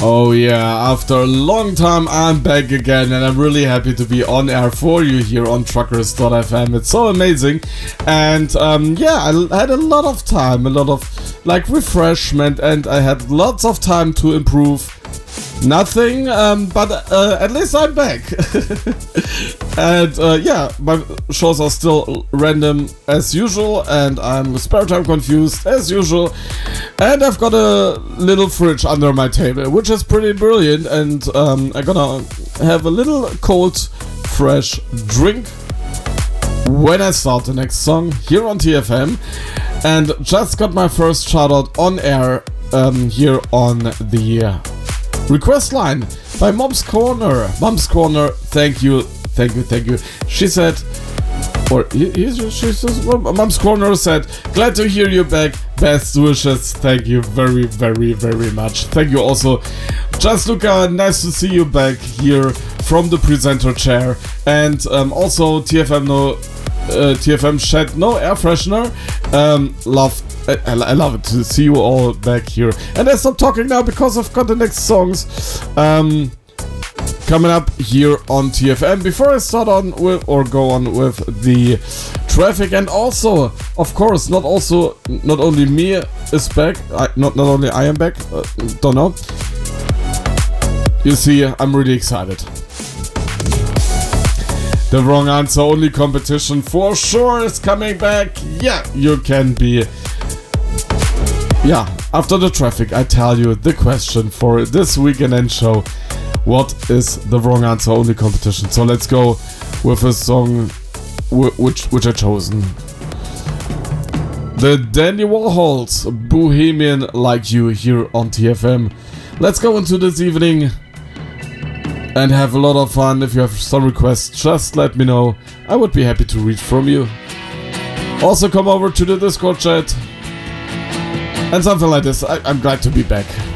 Oh yeah, after a long time I'm back again and I'm really happy to be on air for you here on Truckers.fm. It's so amazing. And I had a lot of time, a lot of refreshment, and I had lots of time to improve. Nothing, but at least I'm back. And my shows are still random as usual, and I'm spare time confused as usual. And I've got a little fridge under my table, which is pretty brilliant. And I'm gonna have a little cold, fresh drink when I start the next song here on TFM. And just got my first shout out on air here on the request line by Mom's Corner. Mom's Corner, thank you. She said, Mom's Corner said, glad to hear you back. Best wishes. Thank you very, very, very much. Thank you also, Just Luca. Nice to see you back here from the presenter chair. And also TFM chat, no air freshener. I love it to see you all back here. And I stop talking now because I've got the next songs coming up here on TFM. Before I start on with go on with the traffic, and also, of course, not only me is back. Not only I am back. Don't know. You see, I'm really excited. The Wrong Answer Only competition for sure is coming back. Yeah, you can be. Yeah, after the traffic, I tell you the question for this Weekend End show. What is the Wrong Answer Only competition? So let's go with a song which I chosen. The Dandy Warhols, Bohemian Like You, here on TFM. Let's go into this evening and have a lot of fun. If you have some requests, just let me know. I would be happy to read from you. Also come over to the Discord chat and something like this. I'm glad to be back.